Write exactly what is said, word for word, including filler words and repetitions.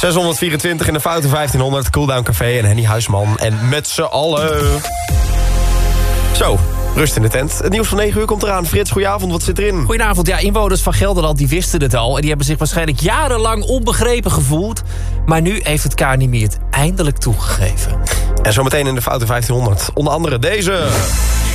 zeshonderdvierentwintig in de Foute vijftienhonderd. Cooldown Café en Henny Huisman. En met z'n allen. Zo, rust in de tent. Het nieuws van negen uur komt eraan. Frits, goedenavond, wat zit erin? Goedenavond, ja, inwoners van Gelderland die wisten het al. En die hebben zich waarschijnlijk jarenlang onbegrepen gevoeld. Maar nu heeft het K N M I het eindelijk toegegeven. En zometeen in de Foute vijftienhonderd. Onder andere deze.